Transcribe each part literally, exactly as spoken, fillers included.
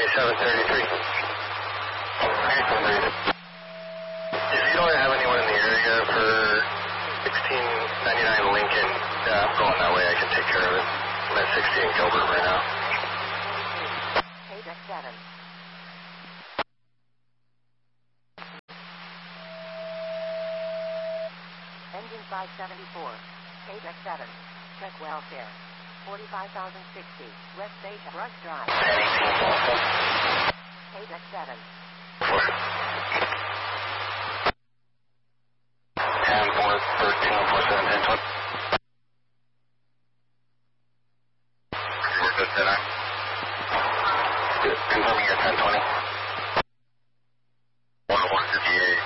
twenty-seven thirty-three. If you don't have anyone in the area for sixteen ninety-nine Lincoln, yeah, I'm going that way. I can take care of it. I'm at sixteen Gilbert right now. Paydeck seven. Engine five seventy-four. Paydeck seven. Check welfare. forty-five thousand sixty. West State Brush Drive. Paydeck seven. ten four thirteen four seven ten twenty. We're good, then I'm confirming your ten twenty. one one fifty-eight.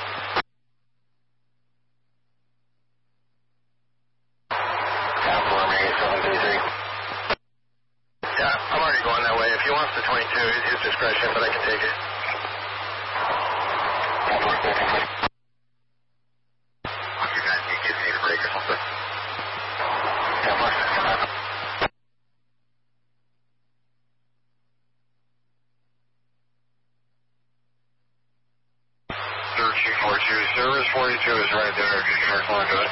Yeah, I'm already going that way. If he wants the twenty-two, it's his discretion, but I can take it. You guys need to give me a break or something. Yeah, watch this come out. thirteen forty-two, service forty-two is right there. If you can respond to it.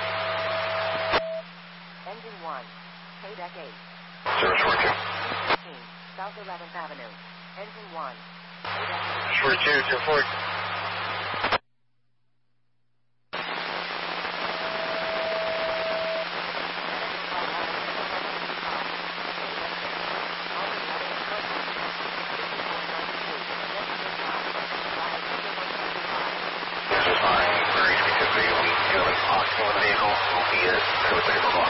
Engine one. Paydeck eight. Service forty-two. South eleventh Avenue. Engine one. forty-two, two forty.